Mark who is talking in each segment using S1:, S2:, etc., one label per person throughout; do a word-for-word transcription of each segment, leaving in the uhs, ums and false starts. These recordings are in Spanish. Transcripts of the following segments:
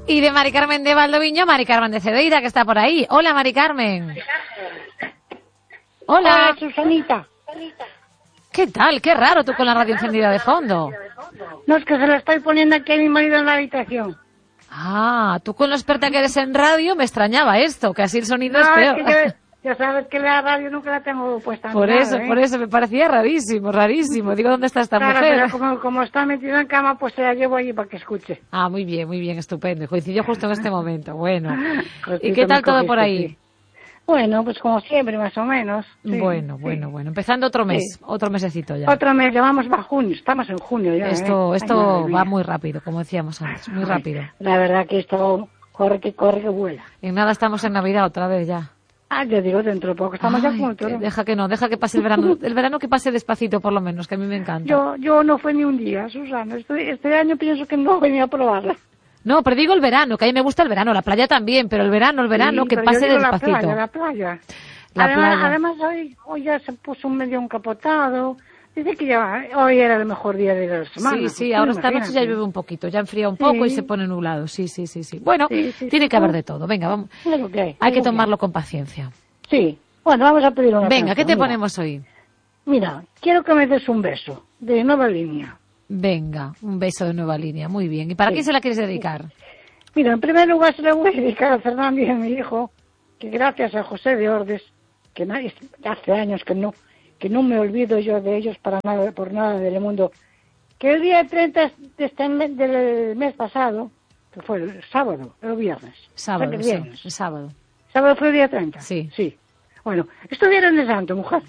S1: Y de Mari Carmen de Valdoviño, Mari Carmen de Cedeira, que está por ahí. Hola, Mari Carmen. Hola.
S2: Hola, Susanita.
S1: ¿Qué tal? Qué raro tú con la radio encendida de fondo.
S2: No, es que se la estoy poniendo aquí a mi marido en la habitación.
S1: Ah, tú con lo experta que eres en radio, me extrañaba esto, que así el sonido
S2: no,
S1: es peor.
S2: Es que yo, ya sabes que la radio nunca la tengo puesta.
S1: Por
S2: nada,
S1: eso,
S2: ¿eh?
S1: por eso, me parecía rarísimo, rarísimo. Digo, ¿dónde está esta
S2: claro,
S1: mujer?
S2: Pero como, como está metida en cama, pues se la llevo allí para que escuche.
S1: Ah, muy bien, muy bien, estupendo. Coincidió justo en este momento, bueno.
S2: Justito
S1: ¿Y qué tal
S2: me
S1: todo por
S2: cogiste,
S1: ahí?
S2: sí. Bueno, pues como siempre, más o menos. Sí,
S1: bueno,
S2: sí.
S1: bueno, bueno. Empezando otro mes,
S2: Sí.
S1: otro mesecito ya.
S2: Otro mes, ya vamos para junio, estamos en junio ya.
S1: Esto,
S2: ¿eh?
S1: esto
S2: Ay,
S1: va muy rápido, como decíamos antes, muy
S2: Ay,
S1: rápido.
S2: La verdad que esto corre que corre que vuela.
S1: En nada estamos en Navidad otra vez ya.
S2: Ah, ya digo, dentro de poco estamos
S1: Ay,
S2: ya con el toro.
S1: que deja que no, deja que pase el verano. El verano que pase despacito, por lo menos, que a mí me encanta.
S2: Yo, yo no fue ni un día, Susana. Este, este año pienso que no venía a probarla.
S1: No, pero digo el verano, que a mí me gusta el verano, la playa también, pero el verano, el verano,
S2: Sí,
S1: que
S2: pero
S1: pase
S2: yo digo
S1: despacito.
S2: La playa, la playa.
S1: La
S2: además,
S1: playa.
S2: además hoy, hoy ya se puso un medio encapotado. Dice que ya hoy era el mejor día de la semana.
S1: Sí, sí,
S2: pues,
S1: ahora esta noche ya
S2: imagínate.
S1: llueve un poquito, ya enfría un poco
S2: Sí.
S1: y se pone nublado. Sí, sí, sí, sí. Bueno,
S2: Sí, sí,
S1: tiene
S2: sí,
S1: que haber
S2: sí.
S1: de todo. Venga, vamos.
S2: Es lo que hay,
S1: Hay
S2: es
S1: que
S2: lo que
S1: tomarlo con paciencia.
S2: Sí. Bueno, vamos a pedir una
S1: Venga, ¿qué
S2: canción,
S1: te
S2: mira.
S1: ponemos hoy?
S2: Mira, quiero que me des un beso de Nueva Línea.
S1: Venga, un beso de Nueva Línea, muy bien. ¿Y para
S2: Sí.
S1: quién se la quieres dedicar?
S2: Mira, en primer lugar se le voy a dedicar a Fernando y a mi hijo, que gracias a José de Ordes, que nadie, hace años que no, que no me olvido yo de ellos para nada, por nada del mundo, que el día treinta de este mes, del mes pasado, que fue el sábado, el viernes.
S1: Sábado,
S2: o sea, que
S1: sí,
S2: viernes.
S1: el sábado.
S2: ¿Sábado fue el día treinta?
S1: Sí.
S2: Sí. Bueno, estuvieron de santo, mujer.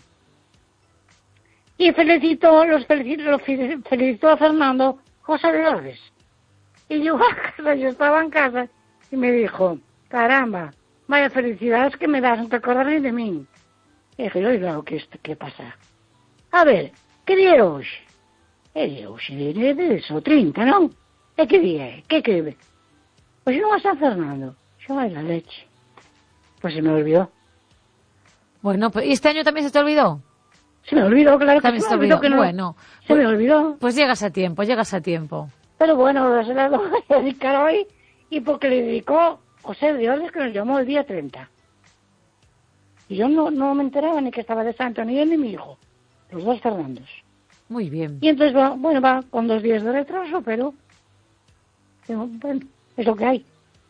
S2: Y felicitó, los felicitó, los felicitó a Fernando José de Ordes. Y yo, yo estaba en casa y me dijo, caramba, vaya felicidades que me das, no te acuerdas ni de mí. Y dije, oiga, ¿qué, qué pasa? A ver, ¿qué día é hoxe? É día hoxe, é de eso, trinta, non? E que día é? Que que é? Pois non a San Fernando. Yo, ay, la leche. Pues se me olvidó.
S1: Bueno, pues, ¿y este año también se te olvidó?
S2: Se me olvidó, claro que
S1: También
S2: se
S1: se
S2: me
S1: te
S2: olvidó.
S1: olvidó.
S2: Que no,
S1: Bueno,
S2: se
S1: pues,
S2: me olvidó.
S1: Pues llegas a tiempo, llegas a tiempo.
S2: Pero bueno, se la voy a dedicar hoy y porque le dedicó José de Ordes, que nos llamó el día treinta. Y yo no, no me enteraba ni que estaba de santo, ni él ni mi hijo. Los dos Fernandos.
S1: Muy bien.
S2: Y entonces va, bueno, va con dos días de retraso, pero pero, bueno, es lo que hay.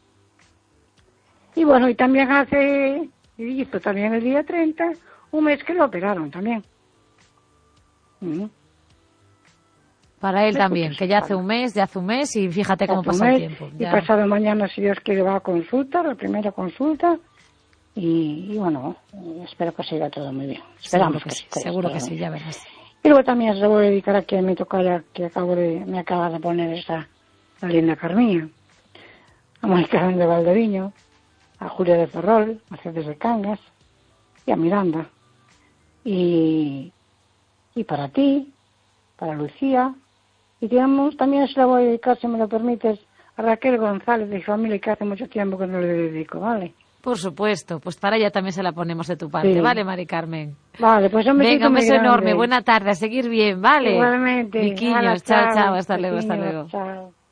S2: Y bueno, y también hace, hizo también el día treinta, un mes que lo operaron también. Mm.
S1: Para él
S2: Me
S1: también,
S2: escuchas,
S1: que ya hace
S2: Susana.
S1: un mes, ya hace un mes y fíjate cómo
S2: Hace un
S1: pasa el
S2: mes,
S1: tiempo.
S2: Y
S1: Ya.
S2: pasado mañana, si Dios quiere, va a consulta, la primera consulta. Y, y bueno, espero que siga todo muy bien. Esperamos
S1: Seguro que sí,
S2: que
S1: seguro
S2: todo
S1: que sí,
S2: muy
S1: ya
S2: bien.
S1: verás.
S2: Y luego también se lo voy a dedicar aquí a mi tocaya, que acabo de, me acaba de poner esta, la linda Carmilla. A Mónica de Valdeviño, a Julia de Ferrol, a Mercedes de Cangas y a Miranda. Y, y para ti, para Lucía, y digamos, también se la voy a dedicar, si me lo permites, a Raquel González de familia, que hace mucho tiempo que no le dedico, ¿vale?
S1: Por supuesto, pues para ella también se la ponemos de tu parte,
S2: Sí.
S1: ¿vale, Mari Carmen?
S2: Vale, pues un besito
S1: Venga, un
S2: muy
S1: beso
S2: grande.
S1: enorme, buena tarde, a seguir bien, ¿vale?
S2: Igualmente.
S1: Miquiños,
S2: Hala,
S1: chao, chao, hasta luego, hasta
S2: Miquiños,
S1: luego.
S2: Chao.